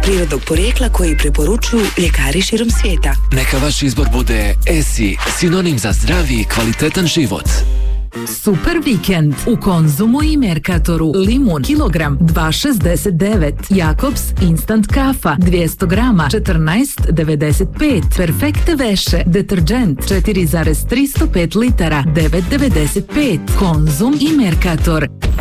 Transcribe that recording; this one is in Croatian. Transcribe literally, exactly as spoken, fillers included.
prirodnog porijekla koji preporučuju ljekari širom svijeta. Neka vaš izbor bude Esi, sinonim za zdravi i kvalitetan život. Super vikend u Konzumu i Mercatoru. Limun kilogram dva šezdeset devet. Jakobs instant kafa dvjesto grama četrnaest devedeset pet. Perfekte veše deterđent četiri zarez tristo pet litara devet devedeset pet. Konzum i Mercator.